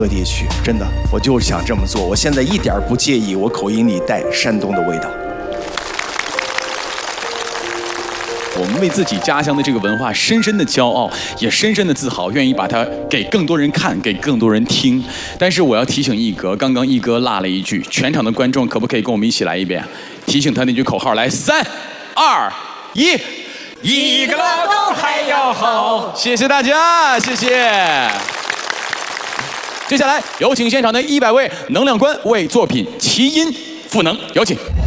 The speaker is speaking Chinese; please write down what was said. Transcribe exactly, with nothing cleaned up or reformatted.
特地去，真的，我就想这么做。我现在一点不介意我口音里带山东的味道。 我们为自己家乡的这个文化深深的骄傲，也深深的自豪，愿意把它给更多人看，给更多人听。但是我要提醒一哥，刚刚一哥落了一句，全场的观众可不可以跟我们一起来一遍？提醒他那句口号，来，三、二、一，一个老豆还要好。谢谢大家，谢谢。接下来有请现场的一百位能量官为作品齐音赋能，有请。